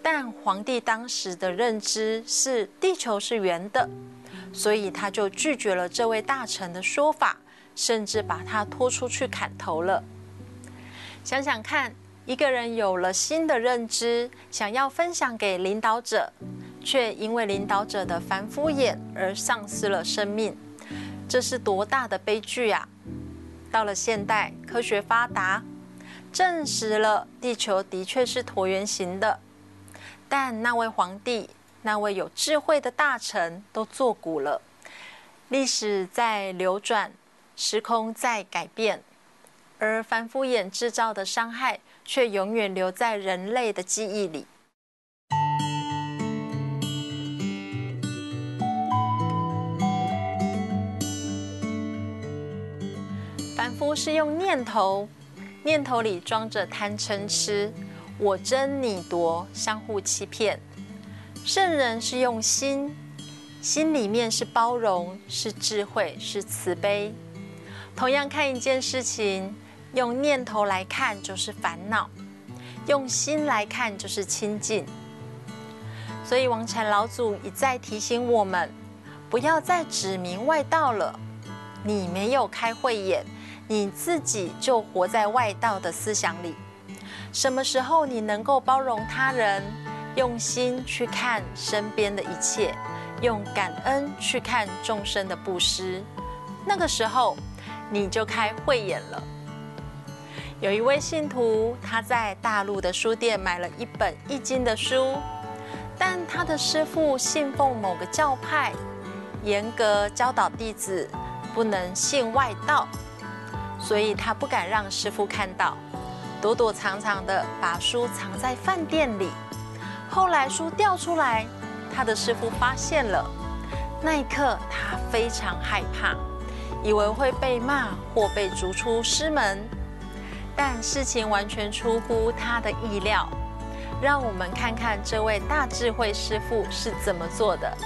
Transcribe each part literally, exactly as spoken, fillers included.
但皇帝当时的认知是地球是圆的，所以他就拒绝了这位大臣的说法，甚至把他拖出去砍头了。想想看，一个人有了新的认知，想要分享给领导者，却因为领导者的凡夫眼而丧失了生命，这是多大的悲剧啊！到了现代，科学发达，证实了地球的确是椭圆形的，但那位皇帝，那位有智慧的大臣都作古了。历史在流转，时空在改变，而凡夫眼制造的伤害却永远留在人类的记忆里。凡夫是用念头，念头里装着贪嗔痴，我争你夺，相互欺骗。圣人是用心，心里面是包容，是智慧，是慈悲。同样看一件事情，用念头来看就是烦恼，用心来看就是清净。所以王禅老祖一再提醒我们，不要再指明外道了。你没有开慧眼，你自己就活在外道的思想里。什么时候你能够包容他人，用心去看身边的一切，用感恩去看众生的布施，那个时候你就开慧眼了。有一位信徒，他在大陆的书店买了一本易经的书，但他的师父信奉某个教派，严格教导弟子不能信外道，所以他不敢让师父看到，躲躲藏藏的把书藏在饭店里。后来书掉出来，他的师父发现了，那一刻他非常害怕，以为会被骂或被逐出师门，但事情完全出乎他的意料。让我们看看这位大智慧师父是怎么做的。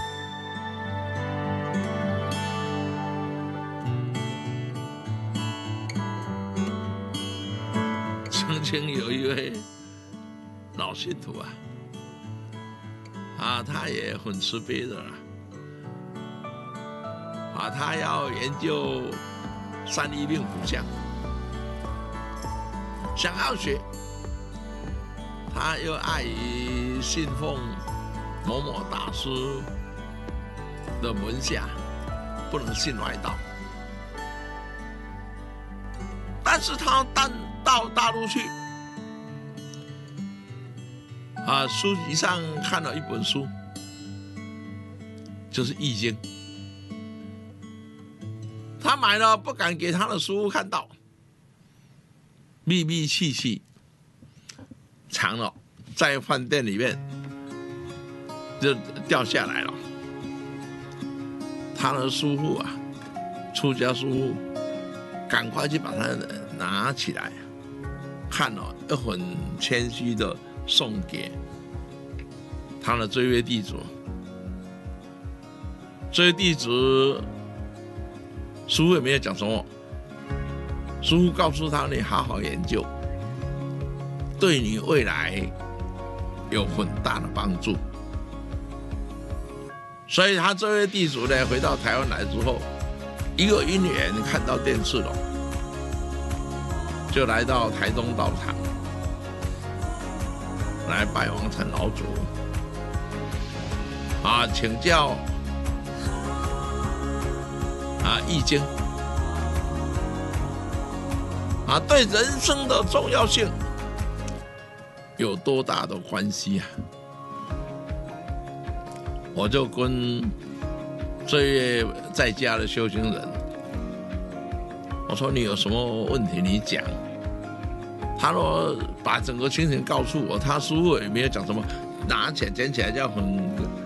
曾经有一位老信徒啊，啊，他也很慈悲的啦，啊，他要研究三一命谱相，想要学，他又碍于信奉某某大师的门下，不能信外道。但是他单到大陆去，啊，书籍上看了一本书，就是《易经》。他买了，不敢给他的师父看到，秘密契契藏了，在饭店里面就掉下来了。他的师父啊，出家师父，赶快去把它拿起来，看了，又很谦虚的送给他的这位弟子。这位弟子，师父也没有讲什么，师父告诉他：你好好研究，对你未来有很大的帮助。所以他这位弟子呢，回到台湾来之后，一个因缘看到电视了，就来到台东道场来拜王禅老祖，啊，请教啊易经，啊，对人生的重要性有多大的关系啊？我就跟这位在家的修行人，我说你有什么问题你讲。他说把整个情形告诉我，他师父也没有讲什么，拿起来捡起来就很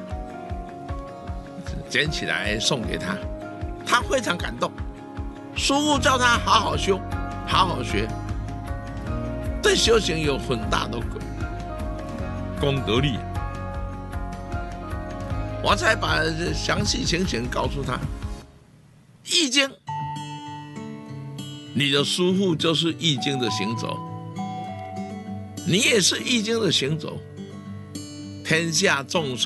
捡起来送给他，他非常感动。师父叫他好好修，好好学，对修行有很大的功德力。我才把详细情形告诉他。易经，你的师父就是易经的行者，你也是易经的行者。 天下众生